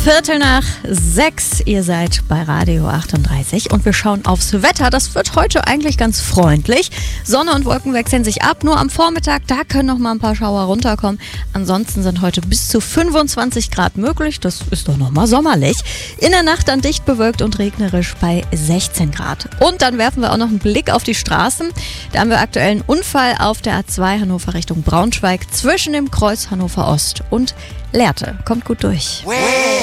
5:45. Ihr seid bei Radio 38 und wir schauen aufs Wetter. Das wird heute eigentlich ganz freundlich. Sonne und Wolken wechseln sich ab. Nur am Vormittag, da können noch mal ein paar Schauer runterkommen. Ansonsten sind heute bis zu 25 Grad möglich. Das ist doch noch mal sommerlich. In der Nacht dann dicht bewölkt und regnerisch bei 16 Grad. Und dann werfen wir auch noch einen Blick auf die Straßen. Da haben wir aktuell einen Unfall auf der A2 Hannover Richtung Braunschweig zwischen dem Kreuz Hannover Ost und Lehrte. Kommt gut durch.